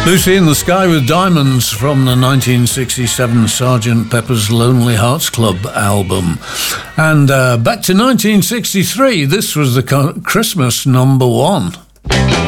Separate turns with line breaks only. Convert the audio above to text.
Lucy in the Sky with Diamonds from the 1967 Sgt. Pepper's Lonely Hearts Club album. And back to 1963, this was the Christmas number one.